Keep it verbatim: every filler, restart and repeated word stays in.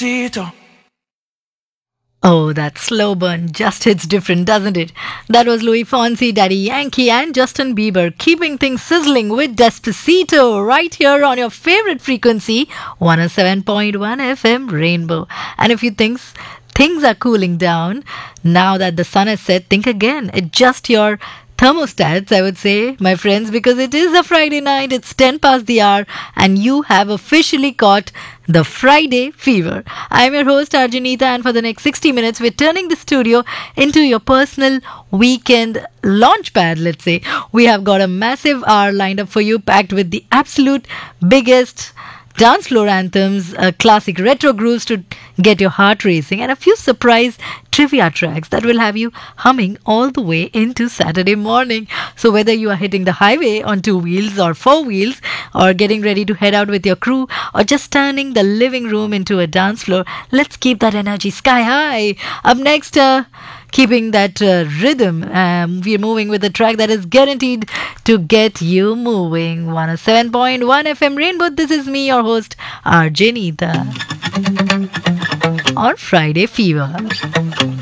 Despacito. Oh, that slow burn just hits different, doesn't it? That was Louis Fonsi, Daddy Yankee, and Justin Bieber keeping things sizzling with Despacito right here on your favorite frequency, one oh seven point one F M Rainbow. And if you think things are cooling down, now that the sun has set, think again. Adjust your thermostats, I would say, my friends, because it is a Friday night, it's ten past the hour, and you have officially caught the Friday fever. I'm your host, Arjanita, and for the next sixty minutes, we're turning the studio into your personal weekend launch pad, let's say. We have got a massive hour lined up for you, packed with the absolute biggest dance floor anthems, uh, classic retro grooves to get your heart racing, and a few surprise trivia tracks that will have you humming all the way into Saturday morning. So whether you are hitting the highway on two wheels or four wheels, or getting ready to head out with your crew, or just turning the living room into a dance floor, let's keep that energy sky high. Up next, uh, keeping that uh, rhythm, um, we're moving with a track that is guaranteed to get you moving. one oh seven point one F M Rainbow. This is me, your host, Arjanita, on Friday Fever.